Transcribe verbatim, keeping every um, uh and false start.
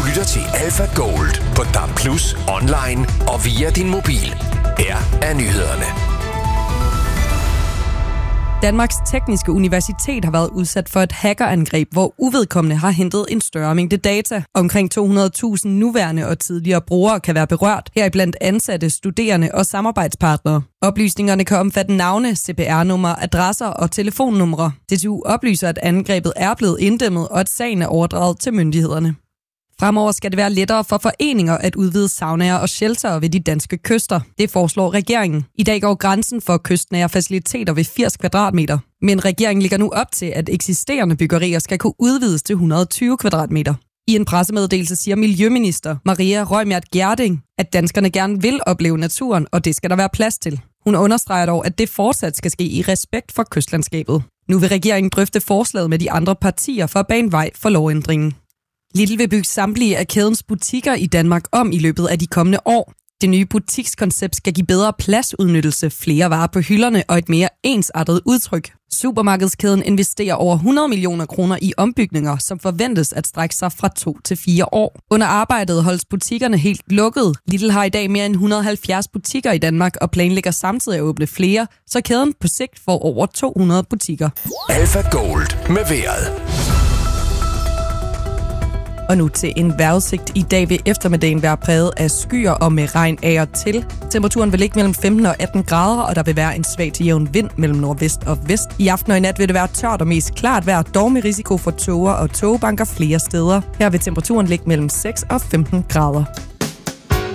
Du lytter til Alpha Gold på D A B plus, online og via din mobil. Her er nyhederne. Danmarks Tekniske Universitet har været udsat for et hackerangreb, hvor uvedkommende har hentet en større mængde data. Omkring to hundrede tusind nuværende og tidligere brugere kan være berørt, heriblandt ansatte, studerende og samarbejdspartnere. Oplysningerne kan omfatte navne, C P R-numre, adresser og telefonnumre. D T U oplyser, at angrebet er blevet inddæmmet og at sagen er overdraget til myndighederne. Fremover skal det være lettere for foreninger at udvide saunaer og sheltere ved de danske kyster. Det foreslår regeringen. I dag går grænsen for kystnære faciliteter ved firs kvadratmeter. Men regeringen ligger nu op til, at eksisterende byggerier skal kunne udvides til et hundrede og tyve kvadratmeter. I en pressemeddelelse siger Miljøminister Maria Reumert Gjerding, at danskerne gerne vil opleve naturen, og det skal der være plads til. Hun understreger dog, at det fortsat skal ske i respekt for kystlandskabet. Nu vil regeringen drøfte forslaget med de andre partier for at bane vej for lovændringen. Lidl vil bygge samtlige af kædens butikker i Danmark om i løbet af de kommende år. Det nye butikskoncept skal give bedre pladsudnyttelse, flere varer på hylderne og et mere ensartet udtryk. Supermarkedskæden investerer over hundrede millioner kroner i ombygninger, som forventes at strække sig fra to til fire år. Under arbejdet holdes butikkerne helt lukket. Lidl har i dag mere end et hundrede og halvfjerds butikker i Danmark og planlægger samtidig at åbne flere, så kæden på sigt får over to hundrede butikker. Alpha Gold med vejret. Og nu til en vejrudsigt. I dag vil eftermiddagen være præget af skyer og med regn af og til. Temperaturen vil ligge mellem femten og atten grader, og der vil være en svag til jævn vind mellem nordvest og vest. I aften og i nat vil det være tørt og mest klart vejr, dog med risiko for tåger og tågebanker flere steder. Her vil temperaturen ligge mellem seks og femten grader.